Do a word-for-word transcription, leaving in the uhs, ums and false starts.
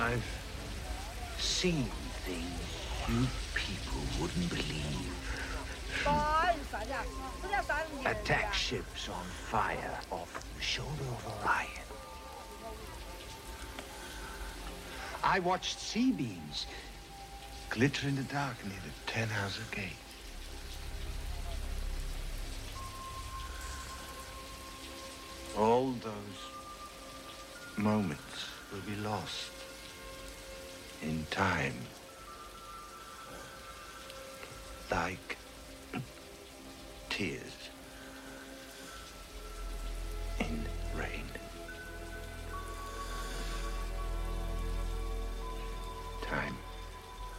I've seen things you people wouldn't believe. Attack ships on fire off the shoulder of Orion. I watched sea beams glitter in the dark near the Tannhauser Gate. All those moments will be lost in time. Like tears.